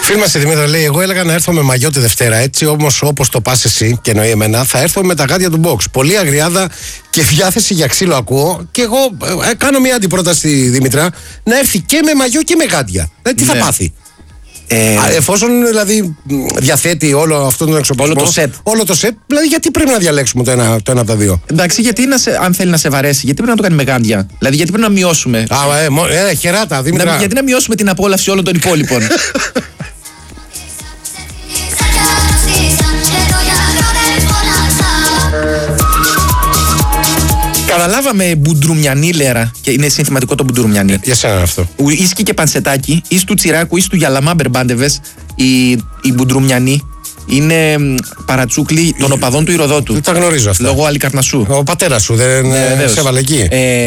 Φίλη μας η Δημήτρα λέει: εγώ έλεγα να έρθω με μαγιό τη Δευτέρα. Έτσι όμως όπως το πας εσύ και εννοεί εμένα, θα έρθω με τα γάντια του box. Πολύ αγριάδα και διάθεση για ξύλο ακούω. Και εγώ κάνω μια αντιπρόταση στη Δημήτρα να έρθει και με μαγιό και με γάντια. Τι θα πάθει. Εφόσον δηλαδή διαθέτει όλο αυτό τον εξοπλισμό, όλο το σετ, δηλαδή γιατί πρέπει να διαλέξουμε το ένα από τα δύο. Εντάξει, γιατί αν θέλει να σε βαρέσει, γιατί πρέπει να το κάνει με γάντια. Δηλαδή, γιατί πρέπει να μειώσουμε. Χεράτα, Δημήτρα. Γιατί να μειώσουμε την απόλαυση όλων των υπόλοιπων. Καταλάβαμε μπουντρουμιανή λέρα. Και είναι συνθηματικό το μπουντρουμιανή. Για σένα αυτό. Ίσκι και πανσετάκι, ή του Τσιράκου, ή του Γιαλαμά Μπερμπάντεβες, η μπουντρουμιανή είναι παρατσούκλι των οπαδών του Ηρωδότου. Δεν τα γνωρίζω αυτά. Λόγω Αλικαρνασσού. Ο πατέρας σου δεν σε έβαλε εκεί.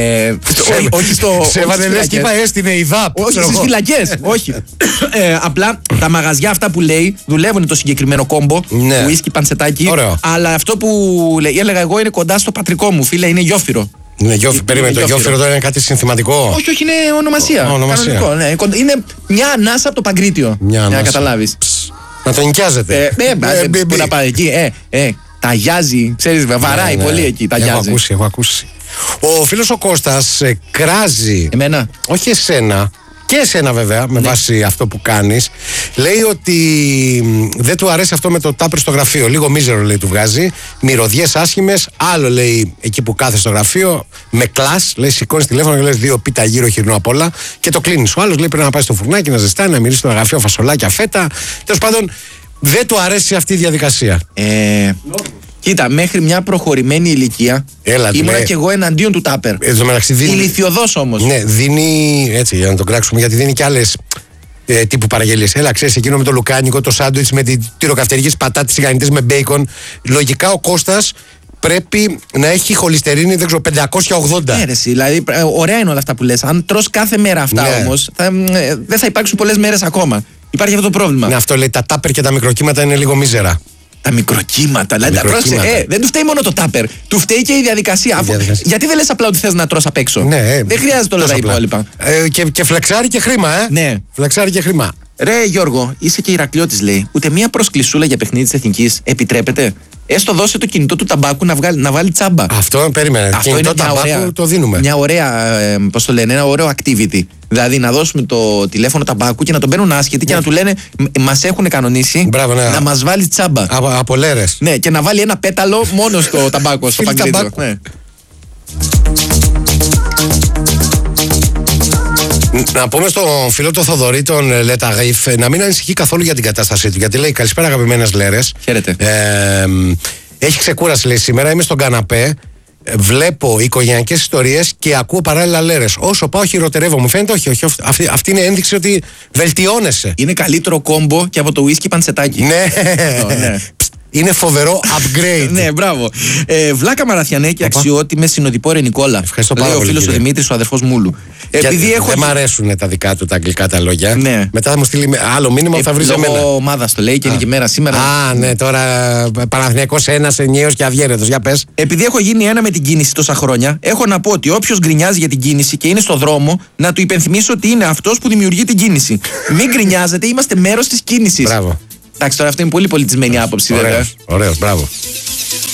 Όχι στο. Σε έβαλε λες και είπα έστεινε η ΔΑΠ. Όχι στις φυλακές. Όχι. Απλά τα μαγαζιά αυτά που λέει δουλεύουν το συγκεκριμένο κόμπο. Ουίσκι, πανσετάκι. Αλλά αυτό που έλεγα εγώ είναι κοντά στο πατρικό μου, φίλε, είναι Γιόφυρο. Περίμενε, το Γιόφυρο τώρα είναι κάτι συνθηματικό. Όχι, είναι ονομασία. Είναι μια ανάσα από το Παγκρίτιο. Για να καταλάβεις. Να το νοικιάζετε. Πού να πάει εκεί. Ταγιάζει, ξέρεις, βαράει πολύ εκεί. Έχω ακούσει. Ο φίλος ο Κώστας κράζει. Εμένα. Όχι εσένα. Και εσένα βέβαια, με βάση αυτό που κάνεις. Λέει ότι δεν του αρέσει αυτό με το τάπερ στο γραφείο. Λίγο μίζερο λέει του βγάζει. Μυρωδιές άσχημες. Άλλο λέει εκεί που κάθεσαι στο γραφείο. Με κλάς. Λέει σηκώνεις τηλέφωνο και λες 2 πίτα γύρω χοιρινό απ' όλα. Και το κλείνεις. Ο άλλος λέει πρέπει να πάει στο φουρνάκι να ζεστάει, να μυρίσει στο γραφείο φασολάκια, φέτα. Τέλος πάντων δεν του αρέσει αυτή η διαδικασία. Κοίτα, μέχρι μια προχωρημένη ηλικία ήμουνα κι εγώ εναντίον του τάπερ. Ηλιθιωδός όμως. Ναι, δίνει. Έτσι, για να τον κράξουμε, γιατί δίνει κι άλλες τύπου παραγγελίες. Έλα, ξέρεις, εκείνο με το λουκάνικο, το σάντουιτς με τη τυροκαυτερικής πατάτες τηγανιτές με μπέικον. Λογικά ο Κώστας πρέπει να έχει χολυστερίνη, δεν ξέρω, 580. Δηλαδή, ωραία είναι όλα αυτά που λες. Αν τρως κάθε μέρα αυτά όμως, δεν θα υπάρξουν πολλές μέρες ακόμα. Υπάρχει αυτό το πρόβλημα. Ναι, αυτό λέει. Τα τάπερ και τα μικροκύματα είναι λίγο μίζερα. Τα μικροκύματα. Δηλαδή, δεν του φταίει μόνο το τάπερ. Του φταίει και η διαδικασία. Γιατί δεν λες απλά ότι θες να τρως απ' έξω. Δεν χρειάζεται όλα τα υπόλοιπα. Και φλεξάρει και χρήμα, Ναι. Φλεξάρει και χρήμα. Ρε Γιώργο, είσαι και Ηρακλειώτης, λέει. Ούτε μία προσκλησούλα για παιχνίδι της Εθνικής επιτρέπεται. Έστω δώσε το κινητό του ταμπάκου να βάλει τσάμπα. Αυτό περίμενε. Αυτό κινητό είναι ταμπάκου το δίνουμε. Μια ωραία, πώς το λένε, ένα ωραίο activity. Δηλαδή να δώσουμε το τηλέφωνο ταμπάκου και να τον παίρνουν άσχετοι και να του λένε μας έχουν κανονίσει να μας βάλει τσάμπα. Από λέρες. Ναι, και να βάλει ένα πέταλο μόνο στο ταμπάκο, στο Παγκρίτιο. Να πούμε στον φίλο του Θοδωρή, τον Λεταγήφ, να μην ανησυχεί καθόλου για την κατάστασή του. Γιατί λέει: καλησπέρα, αγαπημένες λέρες. Χαίρετε. Έχει ξεκούραση, λέει, σήμερα. Είμαι στον καναπέ. Βλέπω οικογενειακές ιστορίες και ακούω παράλληλα λέρες. Όσο πάω, χειροτερεύω. Μου φαίνεται όχι. Αυτή είναι ένδειξη ότι βελτιώνεσαι. Είναι καλύτερο κόμπο και από το ουίσκι παντσετάκι. Ναι. Είναι φοβερό upgrade. Ναι, μπράβο. Βλάκα Μαραθιανέ και αξιότιμε συνοδοιπόρε Νικόλα. Ευχαριστώ πάρα πολύ. Λέει ο φίλος ο Δημήτρης, ο αδερφός Μούλου. Δεν μ' αρέσουν τα δικά του τα αγγλικά τα λόγια. Ναι. Μετά θα μου στείλει άλλο μήνυμα που θα βρει εμένα. Λόγω ομάδας το λέει και είναι και μέρα σήμερα. Ναι, τώρα Παναθηναϊκός ένας ενιαίος και αδιέρετος. Για πες. Επειδή έχω γίνει ένα με την κίνηση τόσα χρόνια, έχω να πω ότι όποιος γκρινιάζει για την κίνηση και είναι στο δρόμο, να του υπενθυμίσω ότι είναι αυτός που δημιουργεί την κίνηση. Μην γκρινιάζετε, είμαστε μέρος της κίνησης. Μπράβο. Εντάξει, τώρα αυτό είναι πολύ πολιτισμένη άποψη, βέβαια. Ωραίος, μπράβο.